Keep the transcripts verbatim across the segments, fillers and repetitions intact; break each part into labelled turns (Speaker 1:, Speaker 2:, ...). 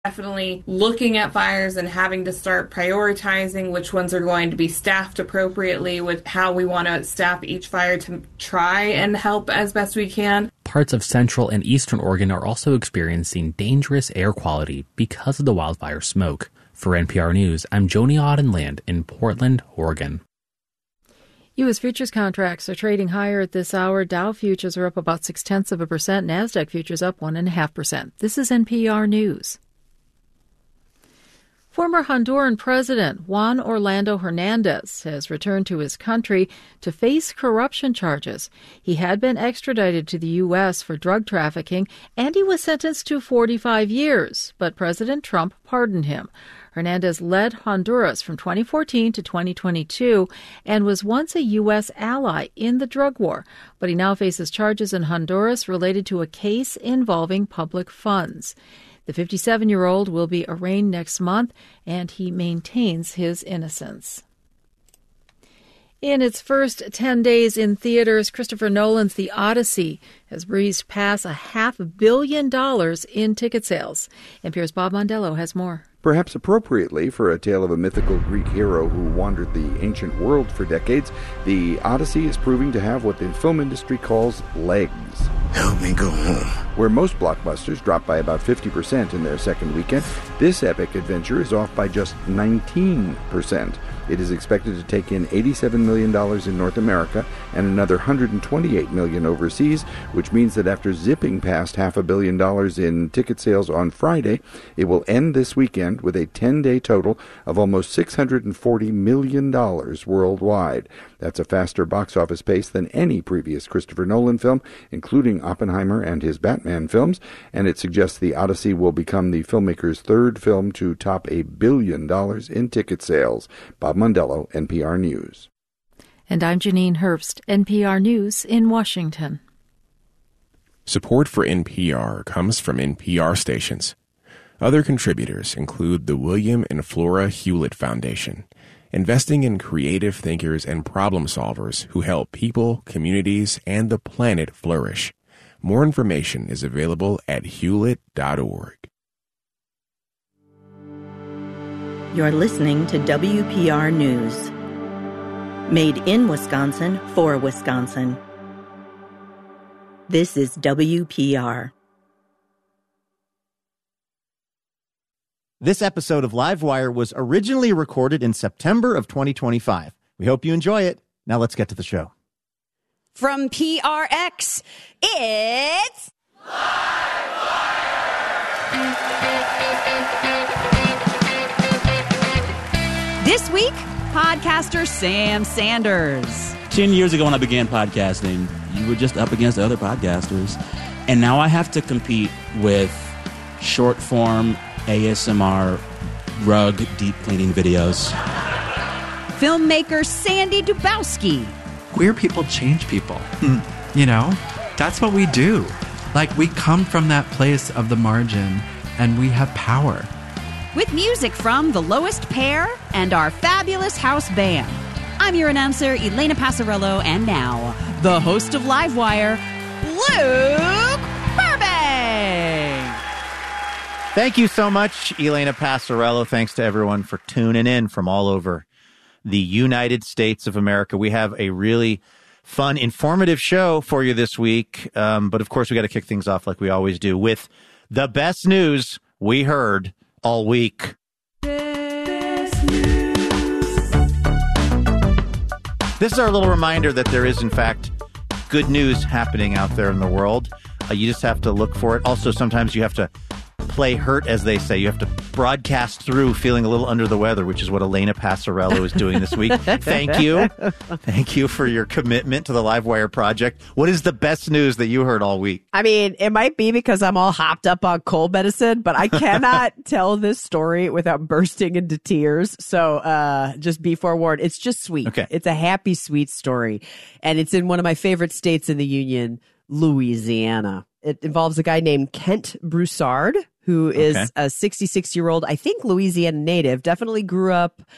Speaker 1: Definitely looking at fires and having to start prioritizing which ones are going to be staffed appropriately, with how we want to staff each fire to try and help as best we can.
Speaker 2: Parts of central and eastern Oregon are also experiencing dangerous air quality because of the wildfire smoke. For N P R News, I'm Joni Audenland in Portland, Oregon.
Speaker 3: U S futures contracts are trading higher at this hour. Dow futures are up about six-tenths of a percent. NASDAQ futures up one point five percent. This is N P R News. Former Honduran President Juan Orlando Hernandez has returned to his country to face corruption charges. He had been extradited to the U S for drug trafficking, and he was sentenced to forty-five years, but President Trump pardoned him. Hernandez led Honduras from twenty fourteen to twenty twenty-two and was once a U S ally in the drug war, but he now faces charges in Honduras related to a case involving public funds. The fifty-seven-year-old will be arraigned next month, and he maintains his innocence. In its first ten days in theaters, Christopher Nolan's The Odyssey has breezed past a half billion dollars in ticket sales. N P R's Bob Mondello has more.
Speaker 4: Perhaps appropriately for a tale of a mythical Greek hero who wandered the ancient world for decades, The Odyssey is proving to have what the film industry calls legs.
Speaker 5: Help me go home.
Speaker 4: Where most blockbusters drop by about fifty percent in their second weekend, this epic adventure is off by just nineteen percent. It is expected to take in eighty-seven million dollars in North America and another one hundred twenty-eight million dollars overseas, which means that after zipping past half a billion dollars in ticket sales on Friday, it will end this weekend with a ten-day total of almost six hundred forty million dollars worldwide. That's a faster box office pace than any previous Christopher Nolan film, including Oppenheimer and his Batman films, and it suggests The Odyssey will become the filmmaker's third film to top a billion dollars in ticket sales. Bob Mondello, N P R News.
Speaker 3: And I'm Janine Herbst, N P R News in Washington.
Speaker 6: Support for N P R comes from N P R stations. Other contributors include the William and Flora Hewlett Foundation, investing in creative thinkers and problem solvers who help people, communities, and the planet flourish. More information is available at hewlett dot org.
Speaker 7: You're listening to W P R News. Made in Wisconsin for Wisconsin. This is W P R.
Speaker 8: This episode of Livewire was originally recorded in September of twenty twenty-five. We hope you enjoy it. Now let's get to the show.
Speaker 9: From P R X, it's Livewire! This week, podcaster Sam Sanders.
Speaker 10: Ten years ago when I began podcasting, you were just up against other podcasters. And now I have to compete with short-form A S M R rug deep cleaning videos.
Speaker 9: Filmmaker Sandy Dubowski.
Speaker 11: Queer people change people. You know, that's what we do. Like, we come from that place of the margin, and we have power.
Speaker 9: With music from The Lowest Pair and our fabulous house band. I'm your announcer, Elena Passarello, and now, the host of Livewire, Luke Burbank.
Speaker 8: Thank you so much, Elena Passarello. Thanks to everyone for tuning in from all over the United States of America. We have a really fun, informative show for you this week. Um, but of course, we got to kick things off like we always do with the best news we heard all week.
Speaker 9: Best news.
Speaker 8: This is our little reminder that there is, in fact, good news happening out there in the world. Uh, you just have to look for it. Also, sometimes you have to play hurt, as they say. You have to broadcast through feeling a little under the weather, which is what Elena Passarello is doing this week. Thank you. Thank you for your commitment to the Livewire project. What is the best news that you heard all week?
Speaker 12: I mean, it might be because I'm all hopped up on cold medicine, but I cannot tell this story without bursting into tears. So uh, just be forewarned. It's just sweet.
Speaker 8: Okay.
Speaker 12: It's a happy, sweet story. And it's in one of my favorite states in the Union, Louisiana. It involves a guy named Kent Broussard, who is
Speaker 8: Okay.
Speaker 12: a sixty-six-year-old, I think, Louisiana native, definitely grew up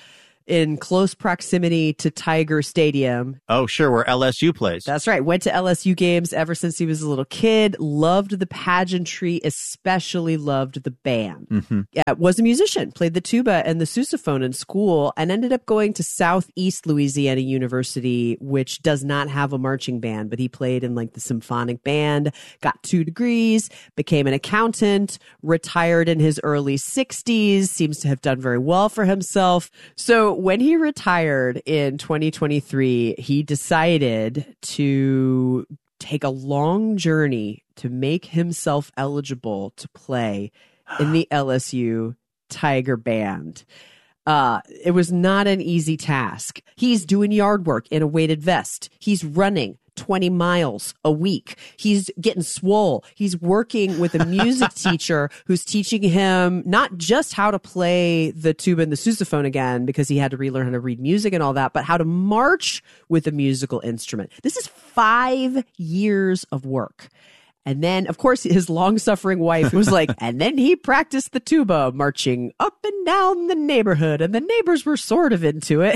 Speaker 12: in close proximity to Tiger Stadium.
Speaker 8: Oh, sure, where L S U plays.
Speaker 12: That's right. Went to L S U games ever since he was a little kid. Loved the pageantry, especially loved the band.
Speaker 8: Mm-hmm.
Speaker 12: Yeah, was a musician, played the tuba and the sousaphone in school, and ended up going to Southeast Louisiana University, which does not have a marching band, but he played in like the symphonic band, got two degrees, became an accountant, retired in his early sixties, seems to have done very well for himself. So when he retired in twenty twenty-three, he decided to take a long journey to make himself eligible to play in the L S U Tiger Band. Uh, it was not an easy task. He's doing yard work in a weighted vest. He's running twenty miles a week. He's getting swole. He's working with a music teacher who's teaching him not just how to play the tuba and the sousaphone again, because he had to relearn how to read music and all that, but how to march with a musical instrument. This is five years of work. And then, of course, his long-suffering wife was like, and then he practiced the tuba, marching up and down the neighborhood, and the neighbors were sort of into it.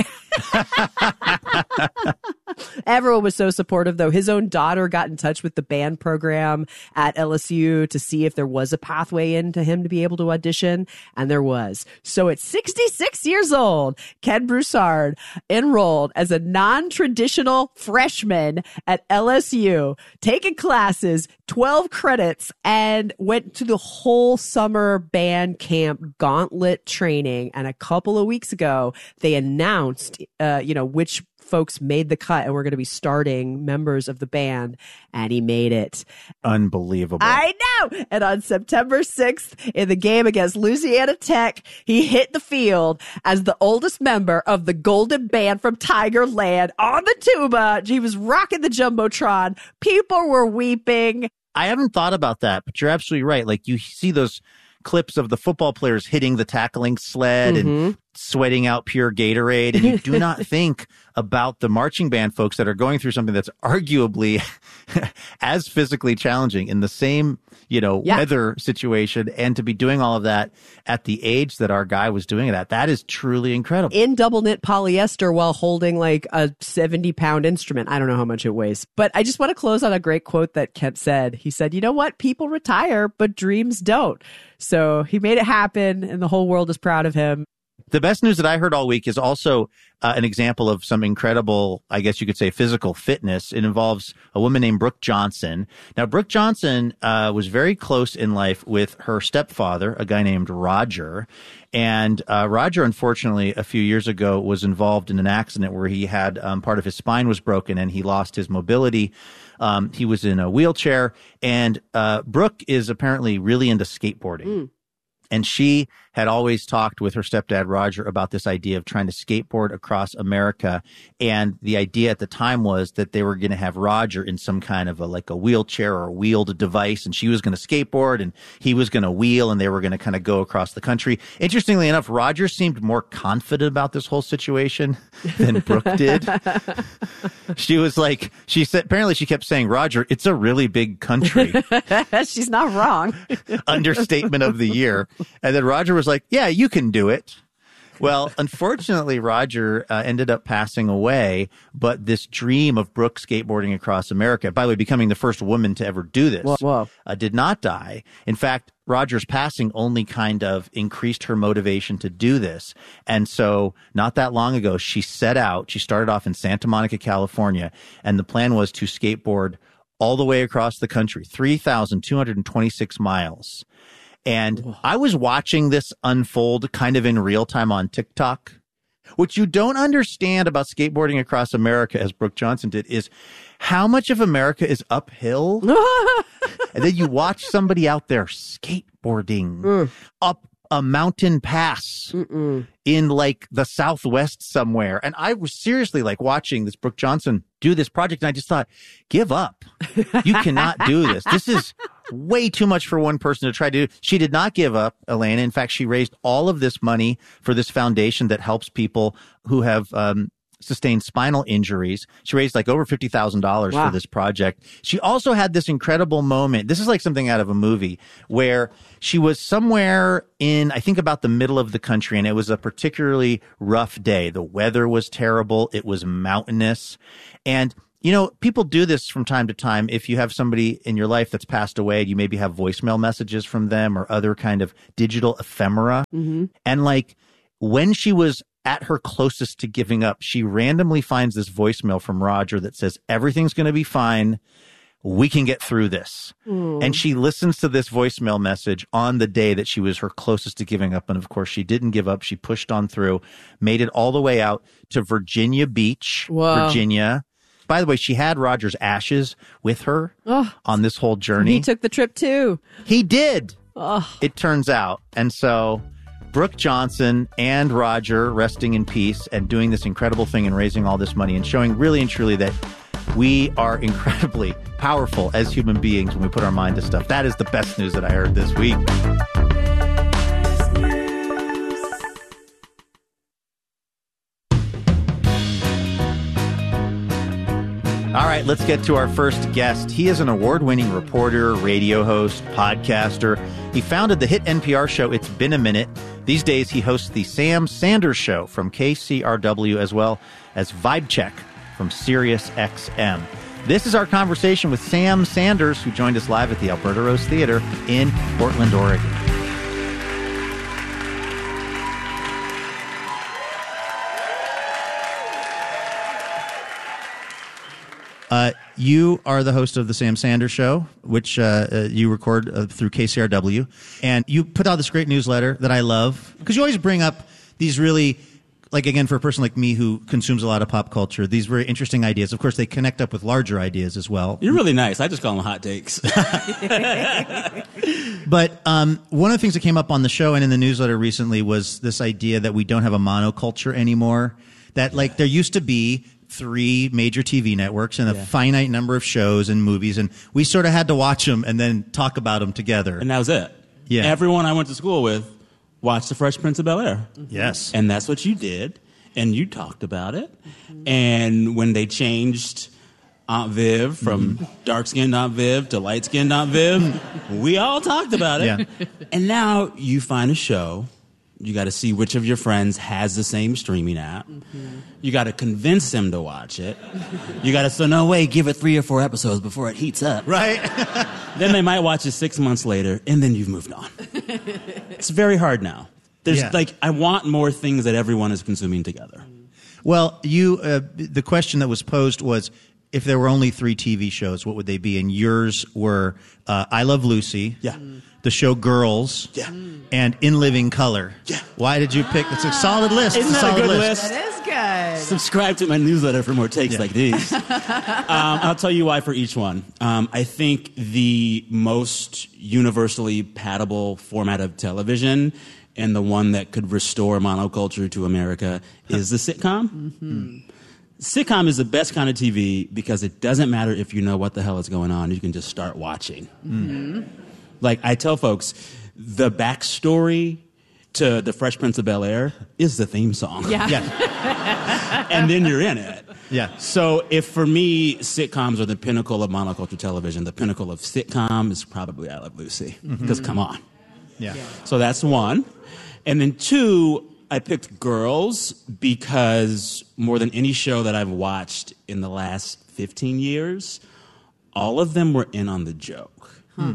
Speaker 12: Everyone was so supportive, though. His own daughter got in touch with the band program at L S U to see if there was a pathway into him to be able to audition, and there was. So at sixty-six years old, Ken Broussard enrolled as a non-traditional freshman at L S U, taking classes, twelve credits, and went to the whole summer band camp gauntlet training. And a couple of weeks ago, they announced, uh, you know, which folks made the cut and were going to be starting members of the band, and he made it.
Speaker 8: Unbelievable.
Speaker 12: I know. And on September sixth, in the game against Louisiana Tech, he hit the field as the oldest member of the Golden Band from Tigerland on the tuba. He was rocking the Jumbotron. People were weeping.
Speaker 8: I haven't thought about that, but you're absolutely right. Like, you see those clips of the football players hitting the tackling sled mm-hmm. and sweating out pure Gatorade, and you do not think about the marching band folks that are going through something that's arguably as physically challenging in the same, you know, yeah. weather situation, and to be doing all of that at the age that our guy was doing it at. That is truly incredible.
Speaker 12: In double knit polyester while holding like a seventy pound instrument. I don't know how much it weighs, but I just want to close on a great quote that Kent said. He said, you know what? People retire, but dreams don't. So he made it happen, and the whole world is proud of him.
Speaker 8: The best news that I heard all week is also uh, an example of some incredible, I guess you could say, physical fitness. It involves a woman named Brooke Johnson. Now, Brooke Johnson uh, was very close in life with her stepfather, a guy named Roger. And uh, Roger, unfortunately, a few years ago was involved in an accident where he had um, part of his spine was broken and he lost his mobility. Um, he was in a wheelchair. And uh, Brooke is apparently really into skateboarding. Mm. And she had always talked with her stepdad, Roger, about this idea of trying to skateboard across America. And the idea at the time was that they were going to have Roger in some kind of a, like a wheelchair or a wheeled device. And she was going to skateboard and he was going to wheel, and they were going to kind of go across the country. Interestingly enough, Roger seemed more confident about this whole situation than Brooke did. She was like, she said, apparently she kept saying, Roger, it's a really big country.
Speaker 12: She's not wrong.
Speaker 8: Understatement of the year. And then Roger was like, yeah, you can do it. Well, unfortunately, Roger uh, ended up passing away, but this dream of Brooke skateboarding across America, by the way, becoming the first woman to ever do this,
Speaker 12: whoa, whoa.
Speaker 8: Uh, did not die. In fact, Roger's passing only kind of increased her motivation to do this. And so not that long ago, she set out, she started off in Santa Monica, California, and the plan was to skateboard all the way across the country, three thousand two hundred twenty-six miles. And I was watching this unfold kind of in real time on TikTok. What you don't understand about skateboarding across America, as Brooke Johnson did, is how much of America is uphill. And then you watch somebody out there skateboarding mm. up a mountain pass Mm-mm. in like the Southwest somewhere. And I was seriously like watching this Brooke Johnson do this project. And I just thought, give up. You cannot do this. This is way too much for one person to try to do. She did not give up, Elena. In fact, she raised all of this money for this foundation that helps people who have um, sustained spinal injuries. She raised like over fifty thousand dollars
Speaker 12: Wow.
Speaker 8: for this project. She also had this incredible moment. This is like something out of a movie where she was somewhere in, I think, about the middle of the country, and it was a particularly rough day. The weather was terrible. It was mountainous. And you know, people do this from time to time. If you have somebody in your life that's passed away, you maybe have voicemail messages from them or other kind of digital ephemera.
Speaker 12: Mm-hmm.
Speaker 8: And like when she was at her closest to giving up, she randomly finds this voicemail from Roger that says, everything's going to be fine. We can get through this.
Speaker 12: Mm.
Speaker 8: And she listens to this voicemail message on the day that she was her closest to giving up. And of course, she didn't give up. She pushed on through, made it all the way out to Virginia Beach,
Speaker 12: Whoa.
Speaker 8: Virginia. By the way, she had Roger's ashes with her
Speaker 12: Oh.
Speaker 8: on this whole journey.
Speaker 12: He took the trip too.
Speaker 8: He did.
Speaker 12: Oh.
Speaker 8: It turns out. And so Brooke Johnson and Roger resting in peace and doing this incredible thing and raising all this money and showing really and truly that we are incredibly powerful as human beings when we put our mind to stuff. That is the best news that I heard this week. All right, let's get to our first guest. He is an award-winning reporter, radio host, podcaster. He founded the hit N P R show It's Been a Minute. These days, he hosts the Sam Sanders Show from K C R W, as well as Vibe Check from Sirius X M. This is our conversation with Sam Sanders, who joined us live at the Alberta Rose Theater in Portland, Oregon. Uh, you are the host of the Sam Sanders Show, which uh, uh, you record uh, through K C R W. And you put out this great newsletter that I love, because you always bring up these really, like, again, for a person like me who consumes a lot of pop culture, these very interesting ideas. Of course, they connect up with larger ideas as well.
Speaker 10: You're really nice. I just call them hot takes.
Speaker 8: But um, one of the things that came up on the show and in the newsletter recently was this idea that we don't have a monoculture anymore. That, like, there used to be three major T V networks and a
Speaker 10: Yeah.
Speaker 8: finite number of shows and movies, and we sort of had to watch them and then talk about them together.
Speaker 10: And that was it.
Speaker 8: Yeah.
Speaker 10: Everyone I went to school with watched The Fresh Prince of Bel-Air.
Speaker 8: Yes.
Speaker 10: And that's what you did, and you talked about it. And when they changed Aunt Viv from dark-skinned Aunt Viv to light-skinned Aunt Viv, we all talked about it.
Speaker 8: Yeah.
Speaker 10: And now you find a show. You got to see which of your friends has the same streaming app. Mm-hmm. You got to convince them to watch it. You got to say, no way, give it three or four episodes before it heats up.
Speaker 8: Right?
Speaker 10: Then they might watch it six months later, and then you've moved on. It's very hard now. There's
Speaker 8: Yeah.
Speaker 10: like, I want more things that everyone is consuming together.
Speaker 8: Well, you, uh, the question that was posed was, if there were only three T V shows, what would they be? And yours were uh, I Love Lucy,
Speaker 10: Yeah.
Speaker 8: the show Girls,
Speaker 10: Yeah.
Speaker 8: and In Living Color.
Speaker 10: Yeah.
Speaker 8: Why did you pick? It's a solid list.
Speaker 10: Isn't
Speaker 8: It's
Speaker 10: that a
Speaker 8: solid
Speaker 10: good
Speaker 8: list.
Speaker 10: list?
Speaker 13: That is good.
Speaker 10: Subscribe to my newsletter for more takes
Speaker 8: Yeah.
Speaker 10: like these. um, I'll tell you why for each one. Um, I think the most universally patable format of television and the one that could restore monoculture to America is the sitcom. Mm-hmm. Sitcom is the best kind of T V because it doesn't matter if you know what the hell is going on. You can just start watching.
Speaker 13: Mm-hmm.
Speaker 10: Like I tell folks, the backstory to The Fresh Prince of Bel-Air is the theme song.
Speaker 13: Yeah.
Speaker 8: Yeah.
Speaker 10: And then you're in it.
Speaker 8: Yeah.
Speaker 10: So if for me, sitcoms are the pinnacle of monoculture television, the pinnacle of sitcom is probably I Love Lucy. Because come on.
Speaker 8: Yeah.
Speaker 10: So that's one. And then two, I picked Girls because more than any show that I've watched in the last fifteen years, all of them were in on the joke.
Speaker 13: Huh.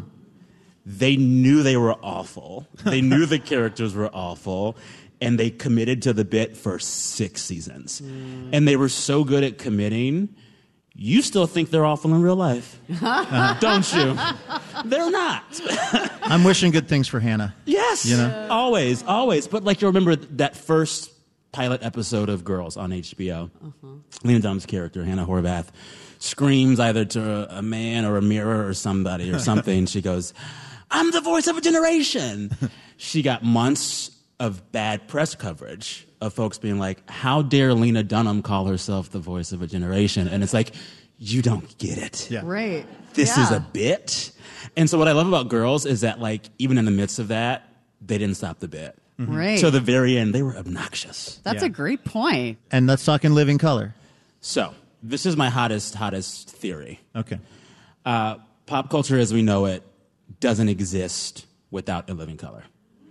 Speaker 10: They knew they were awful. They knew the characters were awful. And they committed to the bit for six seasons. Mm. And they were so good at committing, you still think they're awful in real life. Uh-huh. Don't you? They're not.
Speaker 8: I'm wishing good things for Hannah.
Speaker 10: Yes.
Speaker 8: You know?
Speaker 10: Always, always. But like you remember that first pilot episode of Girls on H B O. Uh-huh. Lena Dunham's character, Hannah Horvath, screams either to a man or a mirror or somebody or something. She goes, I'm the voice of a generation. She got months of bad press coverage of folks being like, how dare Lena Dunham call herself the voice of a generation? And it's like, you don't get it.
Speaker 8: Yeah.
Speaker 13: Right.
Speaker 10: This
Speaker 13: Yeah.
Speaker 10: is a bit. And so what I love about Girls is that, like, even in the midst of that, they didn't stop the bit.
Speaker 8: Mm-hmm.
Speaker 9: Right.
Speaker 10: To the very end, they were obnoxious.
Speaker 9: That's
Speaker 8: Yeah.
Speaker 9: a great point.
Speaker 8: And let's talk in living color.
Speaker 10: So, this is my hottest, hottest theory.
Speaker 8: Okay.
Speaker 10: Uh, pop culture as we know it doesn't exist without In Living Color.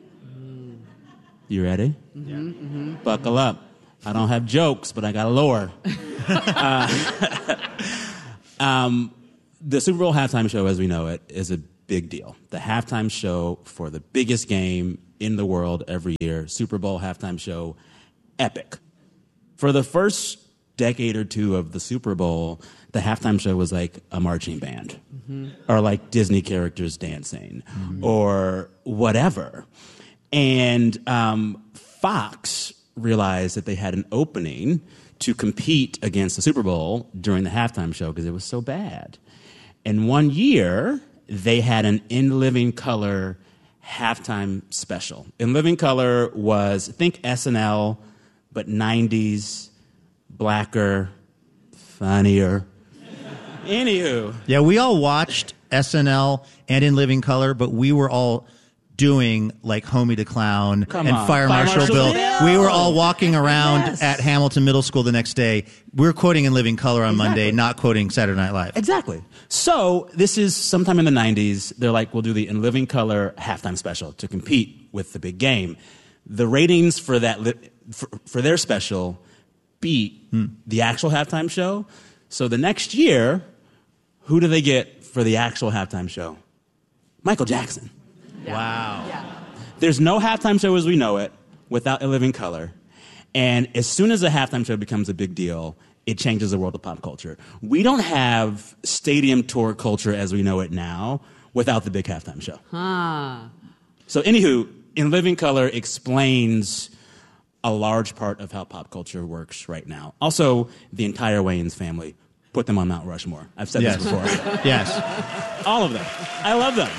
Speaker 10: You ready?
Speaker 9: Mm-hmm, mm-hmm.
Speaker 10: Buckle up. I don't have jokes, but I got a lore. uh, um, the Super Bowl halftime show, as we know it, is a big deal. The halftime show for the biggest game in the world every year, Super Bowl halftime show, epic. For the first decade or two of the Super Bowl, the halftime show was like a marching band, mm-hmm. or like Disney characters dancing, mm-hmm. or whatever. And um, Fox realized that they had an opening to compete against the Super Bowl during the halftime show because it was so bad. And one year, they had an In Living Color halftime special. In Living Color was, think S N L, but nineties, blacker, funnier. Anywho.
Speaker 8: Yeah, we all watched S N L and In Living Color, but we were all doing like Homie the Clown
Speaker 10: Come
Speaker 8: and
Speaker 10: on.
Speaker 8: Fire,
Speaker 10: Fire
Speaker 8: Marshal,
Speaker 10: Marshal
Speaker 8: Bill.
Speaker 10: Bill.
Speaker 8: We were all walking around
Speaker 10: Yes.
Speaker 8: at Hamilton Middle School the next day. We were quoting In Living Color on
Speaker 10: Exactly.
Speaker 8: Monday, not quoting Saturday Night Live.
Speaker 10: Exactly. So this is sometime in the nineties. They're like, we'll do the In Living Color halftime special to compete with the big game. The ratings for that li- for, for their special beat
Speaker 8: Hmm.
Speaker 10: the actual halftime show. So the next year, who do they get for the actual halftime show? Michael Jackson.
Speaker 8: Wow.
Speaker 10: There's no halftime show as we know it without In Living Color. And as soon as a halftime show becomes a big deal, it changes the world of pop culture. We don't have stadium tour culture as we know it now without the big halftime show.
Speaker 9: Huh.
Speaker 10: So anywho, In Living Color explains a large part of how pop culture works right now. Also, the entire Wayans family. Put them on Mount Rushmore. I've said
Speaker 8: Yes.
Speaker 10: this before.
Speaker 8: Yes.
Speaker 10: All of them. I love them.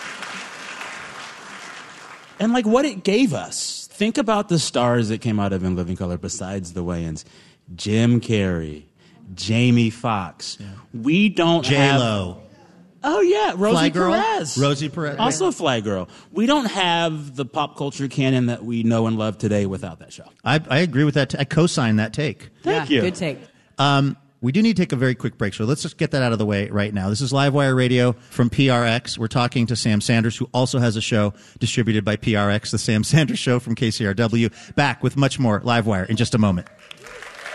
Speaker 10: And like what it gave us. Think about the stars that came out of In Living Color besides the Wayans. Jim Carrey, Jamie Foxx. Yeah. We don't have...
Speaker 8: J-Lo.
Speaker 10: Oh, yeah. Rosie
Speaker 8: Fly Girl?
Speaker 10: Perez.
Speaker 8: Rosie Perez.
Speaker 10: Also Fly Girl. We don't have the pop culture canon that we know and love today without that show.
Speaker 8: I, I agree with that. T- I co-sign that take.
Speaker 10: Thank
Speaker 9: yeah,
Speaker 10: you.
Speaker 9: Good take.
Speaker 8: Um, we do need to take a very quick break, so let's just get that out of the way right now. This is Livewire Radio from P R X. We're talking to Sam Sanders, who also has a show distributed by P R X, The Sam Sanders Show from K C R W. Back with much more Livewire in just a moment.